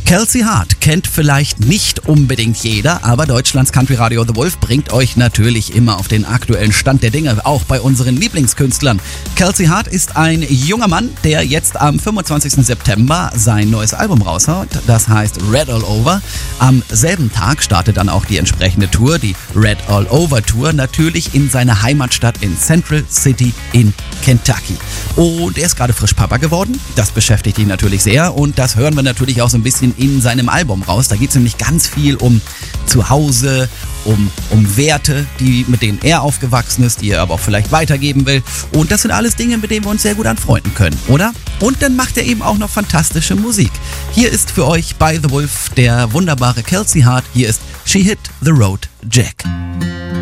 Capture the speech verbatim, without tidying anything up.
Kelsey Hart kennt vielleicht nicht unbedingt jeder, aber Deutschlands Country Radio The Wolf bringt euch natürlich immer auf den aktuellen Stand der Dinge, auch bei unseren Lieblingskünstlern. Kelsey Hart ist ein junger Mann, der jetzt am fünfundzwanzigsten September sein neues Album raushaut, das heißt Red All Over. Am selben Tag startet dann auch die entsprechende Tour, die Red All Over Tour, natürlich in seiner Heimatstadt in Central City in Kentucky. Und er ist gerade frisch Papa geworden, das beschäftigt ihn natürlich sehr und das hören wir natürlich auch so ein bisschen in seinem Album raus. Da geht es nämlich ganz viel um Zuhause, um, um Werte, die, mit denen er aufgewachsen ist, die er aber auch vielleicht weitergeben will. Und das sind alles Dinge, mit denen wir uns sehr gut anfreunden können, oder? Und dann macht er eben auch noch fantastische Musik. Hier ist für euch bei The Wolf der wunderbare Kelsey Hart. Hier ist She Hit the Road Jack.